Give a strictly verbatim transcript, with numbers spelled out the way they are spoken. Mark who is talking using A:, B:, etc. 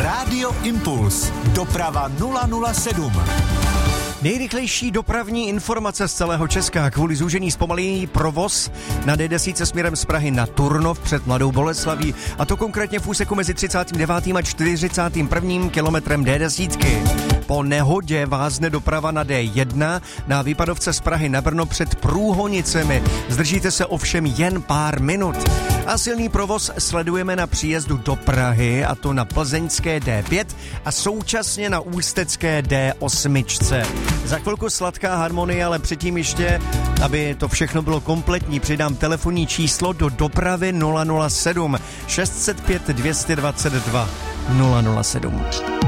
A: Rádio Impuls. Doprava nula nula sedm.
B: Nejrychlejší dopravní informace z celého Česka. Kvůli zúžení zpomalí provoz na D deset směrem z Prahy na Turnov před Mladou Boleslaví, a to konkrétně v úseku mezi třicátým devátým a čtyřicátým prvním kilometrem D deset. Po nehodě vázne doprava na D jedna na výpadovce z Prahy na Brno před Průhonicemi. Zdržíte se ovšem jen pár minut. A silný provoz sledujeme na příjezdu do Prahy, a to na plzeňské D pět a současně na ústecké D osm. Za chvilku sladká harmonie, ale předtím ještě, aby to všechno bylo kompletní, přidám telefonní číslo do dopravy nula nula sedm šest set pět dvě dvacet dva nula nula sedm.